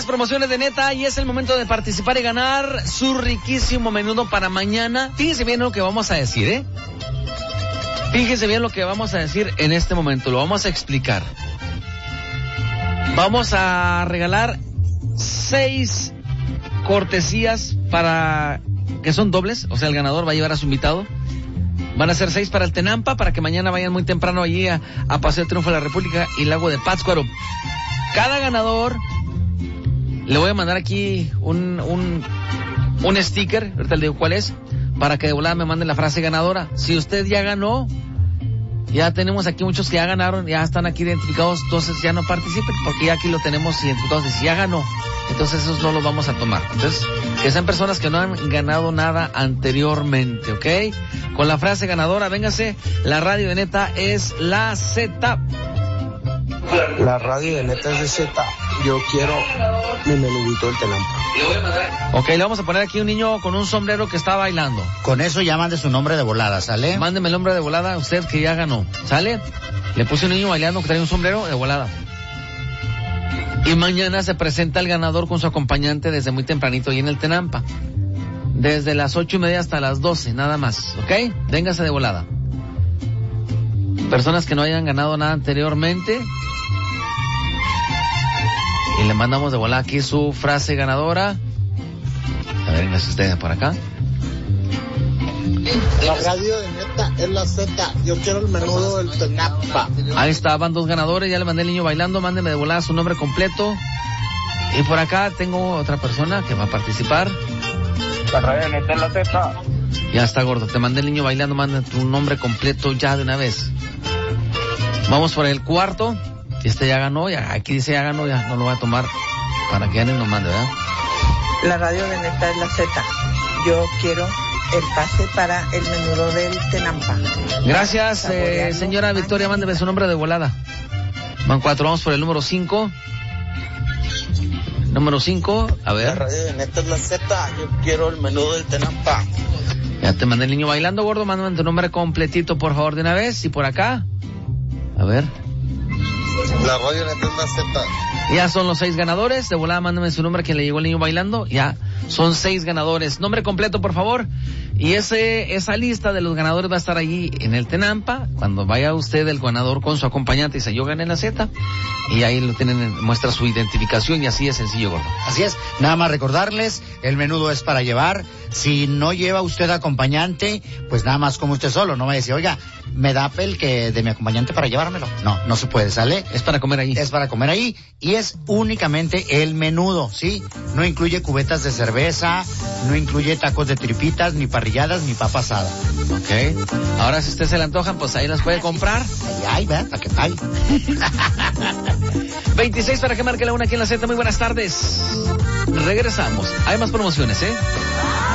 Días, promociones de Neta, y es el momento de participar y ganar su riquísimo menudo para mañana. Fíjense bien lo que vamos a decir, ¿eh? Fíjense bien lo que vamos a decir en este momento, lo vamos a explicar. Vamos a regalar 6 cortesías para que son dobles, o sea, el ganador va a llevar a su invitado. Van a ser 6 para el Tenampa, para que mañana vayan muy temprano allí a Paseo Triunfo de la República y Lago de Pátzcuaro. Cada ganador, le voy a mandar aquí un sticker, ahorita le digo cuál es, para que de volada me manden la frase ganadora. Si usted ya ganó, ya tenemos aquí muchos que ya ganaron, ya están aquí identificados, entonces ya no participen, porque ya aquí lo tenemos identificados. Y si ya ganó, entonces esos no los vamos a tomar. Entonces, que sean personas que no han ganado nada anteriormente, ¿ok? Con la frase ganadora, véngase, la radio de Neta es la Z. La radio de Neta es de Z. Yo quiero mi menudito del Tenampa. Ok, le vamos a poner aquí un niño con un sombrero que está bailando. Con eso ya mande su nombre de volada, ¿sale? Mándeme el nombre de volada, usted que ya ganó, ¿sale? Le puse un niño bailando que trae un sombrero de volada. Y mañana se presenta el ganador con su acompañante desde muy tempranito y en el Tenampa. Desde las 8:30 hasta las 12, nada más, ¿ok? Véngase de volada. Personas que no hayan ganado nada anteriormente. Y le mandamos de volada aquí su frase ganadora. A ver, véngase ustedes por acá. La radio de Neta es la Z. Yo quiero el menudo del Tenampa. Ahí está, van 2 ganadores. Ya le mandé el niño bailando. Mándeme de volada su nombre completo. Y por acá tengo otra persona que va a participar. La radio de Neta es la Z. Ya está, gordo. Te mandé el niño bailando. Manda tu nombre completo ya de una vez. Vamos por el cuarto. Este ya ganó. Ya, aquí dice ya ganó. Ya no lo voy a tomar para que alguien nos mande, ¿verdad? La radio de Neta es la Z. Yo quiero el pase para el menudo del Tenampa. Gracias, señora Victoria. Mándeme su nombre de volada. Van 4. Vamos por el número 5. Número 5, a ver. La radio de Neta es la Z. Yo quiero el menudo del Tenampa. Ya te mandé el niño bailando, gordo. Mándame tu nombre completito, por favor, de una vez. Y por acá. A ver. La radio de Neta es la Z. Ya son los 6 ganadores. De volada, mándame su nombre a quien le llegó el niño bailando. Ya son 6 ganadores. Nombre completo, por favor. Y esa lista de los ganadores va a estar allí en el Tenampa. Cuando vaya usted, el ganador, con su acompañante, dice, yo gané la Z. Y ahí lo tienen, muestra su identificación y así es sencillo, gordo. Así es. Nada más recordarles, el menudo es para llevar. Si no lleva usted acompañante, pues nada más como usted solo. No va a decir, oiga, me da el que de mi acompañante para llevármelo. No, no se puede, ¿sale? Es para comer ahí. Es para comer ahí y es únicamente el menudo, ¿sí? No incluye cubetas de cerveza, no incluye tacos de tripitas, ni parrilladas, ni papa asada. Ok. Ahora si usted se le antojan, pues ahí las puede comprar. Ay, ¿verdad? ¿Para qué tal? 26 para que marque la 1 aquí en la Z. Muy buenas tardes. Regresamos. Hay más promociones, ¿eh?